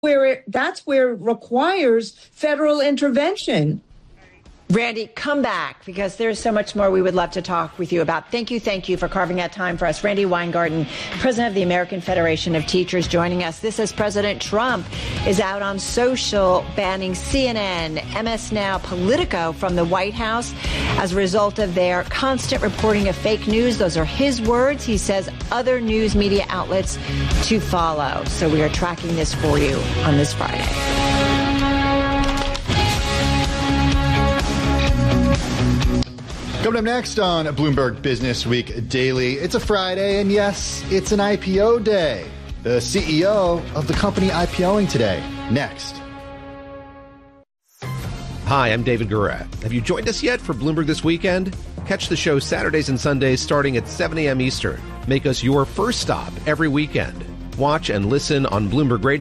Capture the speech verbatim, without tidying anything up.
where it, that's where it requires federal intervention. Randy, come back, because there's so much more we would love to talk with you about. Thank you, thank you for carving out time for us. Randy Weingarten, president of the American Federation of Teachers, joining us. This is President Trump is out on social, banning C N N, M S Now, Politico from the White House as a result of their constant reporting of fake news. Those are his words. He says other news media outlets to follow. So we are tracking this for you on this Friday. Coming up next on Bloomberg Business Week Daily, it's a Friday, and yes, it's an I P O day. The C E O of the company IPOing today. Next. Hi, I'm David Gura. Have you joined us yet for Bloomberg This Weekend? Catch the show Saturdays and Sundays starting at seven a.m. Eastern. Make us your first stop every weekend. Watch and listen on Bloomberg Radio.